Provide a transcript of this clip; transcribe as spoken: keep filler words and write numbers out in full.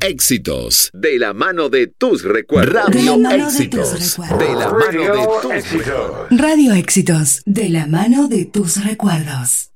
Éxitos, de la mano de tus recuerdos. Radio Éxitos, de la mano de tus recuerdos. Radio Éxitos, de la mano de tus recuerdos.